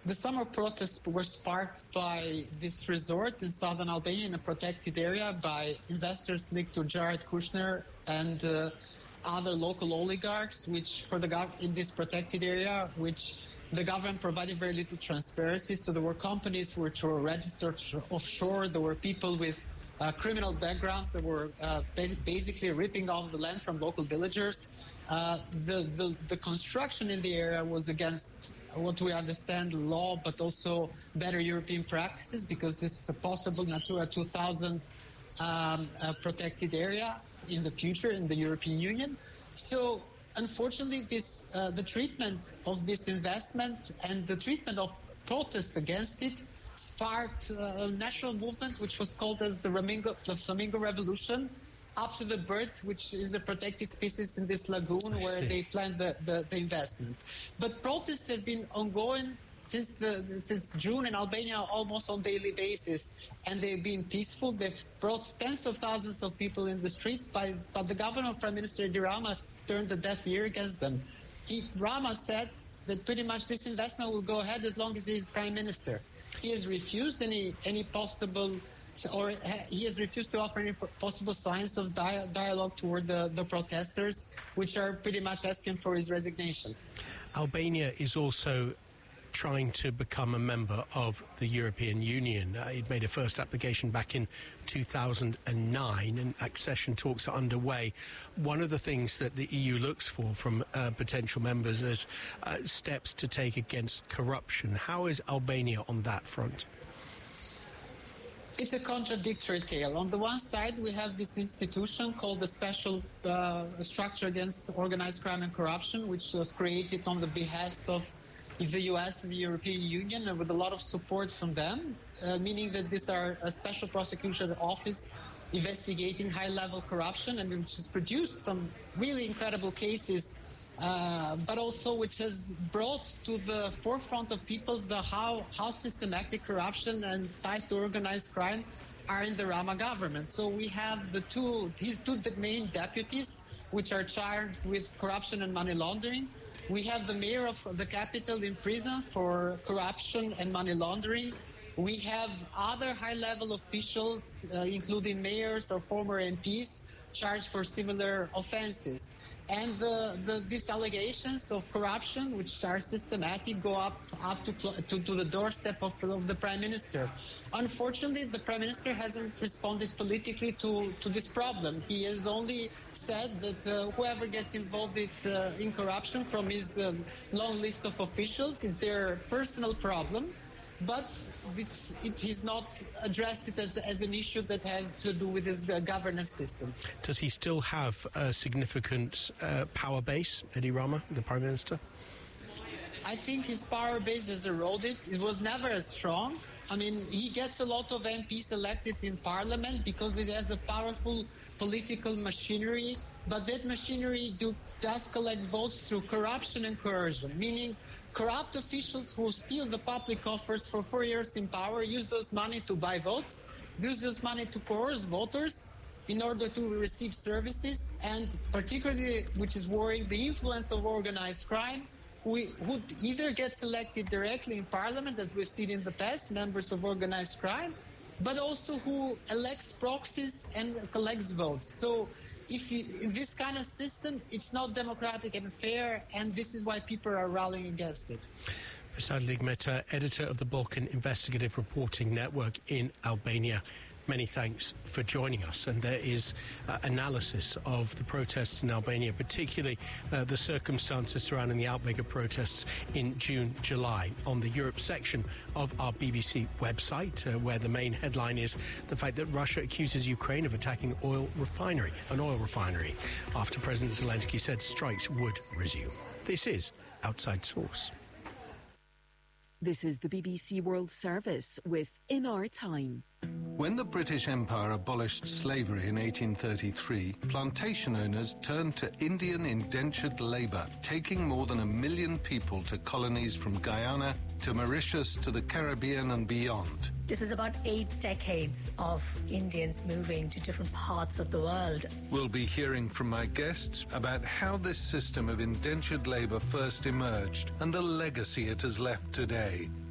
The summer protests were sparked by this resort in southern Albania in a protected area by investors linked to Jared Kushner and other local oligarchs, which in this protected area, which the government provided very little transparency. So there were companies which were registered offshore. There were people with criminal backgrounds that were basically ripping off the land from local villagers. The construction in the area was against what we understand law, but also better European practices, because this is a possible Natura 2000 protected area in the future in the European Union. So unfortunately, the treatment of this investment and the treatment of protests against it sparked a national movement which was called as the Flamingo Revolution, after the bird, which is a protected species in this lagoon where they planned the investment. But protests have been ongoing since June in Albania almost on daily basis, and they've been peaceful. They've brought tens of thousands of people in the street, but the governor, Prime Minister Edi Rama, turned a deaf ear against them. Rama said that pretty much this investment will go ahead as long as he is Prime Minister. He has refused he has refused to offer any possible signs of dialogue toward the protesters, which are pretty much asking for his resignation. Albania is also trying to become a member of the European Union. It made a first application back in 2009, and accession talks are underway. One of the things that the EU looks for from potential members is steps to take against corruption. How is Albania on that front? It's a contradictory tale. On the one side, we have this institution called the Special Structure Against Organized Crime and Corruption, which was created on the behest of the US and the European Union, and with a lot of support from them, meaning that these are a special prosecution office investigating high-level corruption, and which has produced some really incredible cases, but also which has brought to the forefront of people how systematic corruption and ties to organized crime are in the Rama government. So we have his two main deputies, which are charged with corruption and money laundering. We have the mayor of the capital in prison for corruption and money laundering. We have other high-level officials, including mayors or former MPs, charged for similar offenses. And these allegations of corruption, which are systematic, go up to the doorstep of the Prime Minister. Unfortunately, the Prime Minister hasn't responded politically to this problem. He has only said that whoever gets involved in corruption from his long list of officials is their personal problem. But he's not addressed it as an issue that has to do with his governance system. Does he still have a significant power base, Edi Rama, the Prime Minister? I think his power base has eroded. It was never as strong. I mean, he gets a lot of MPs elected in parliament because he has a powerful political machinery, but that machinery does collect votes through corruption and coercion, meaning corrupt officials who steal the public coffers for 4 years in power use those money to buy votes, use those money to coerce voters in order to receive services, and particularly, which is worrying, the influence of organized crime, who either gets elected directly in parliament, as we've seen in the past, members of organized crime, but also who elects proxies and collects votes. So in this kind of system, it's not democratic and fair, and this is why people are rallying against it. Sadlig Mehta, editor of the Balkan Investigative Reporting Network in Albania. Many thanks for joining us. And there is analysis of the protests in Albania, particularly the circumstances surrounding the outbreak of protests in June, July, on the Europe section of our BBC website, where the main headline is the fact that Russia accuses Ukraine of attacking an oil refinery, after President Zelensky said strikes would resume. This is Outside Source. This is the BBC World Service with In Our Time. When the British Empire abolished slavery in 1833, plantation owners turned to Indian indentured labour, taking more than 1 million people to colonies from Guyana to Mauritius to the Caribbean and beyond. This is about 8 decades of Indians moving to different parts of the world. We'll be hearing from my guests about how this system of indentured labour first emerged and the legacy it has left today.